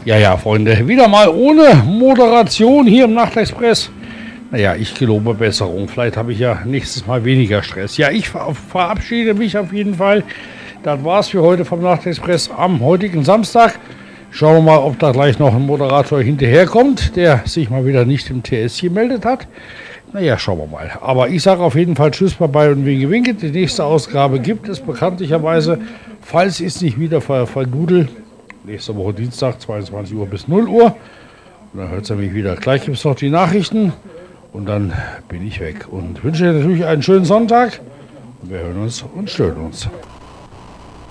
Ja, Freunde, wieder mal ohne Moderation hier im Nachtexpress. Naja, ich gelobe Besserung. Vielleicht habe ich ja nächstes Mal weniger Stress. Ja, ich verabschiede mich auf jeden Fall. Das war's für heute vom Nachtexpress am heutigen Samstag. Schauen wir mal, ob da gleich noch ein Moderator hinterherkommt, der sich mal wieder nicht im TS gemeldet hat. Naja, schauen wir mal. Aber ich sage auf jeden Fall Tschüss, Bye und Winke Winke. Die nächste Ausgabe gibt es bekanntlicherweise, falls ich es nicht wieder verdudel, nächste Woche Dienstag, 22 Uhr bis 0 Uhr. Und dann hört ihr mich wieder. Gleich gibt es noch die Nachrichten und dann bin ich weg. Und wünsche euch natürlich einen schönen Sonntag. Und wir hören uns und stören uns.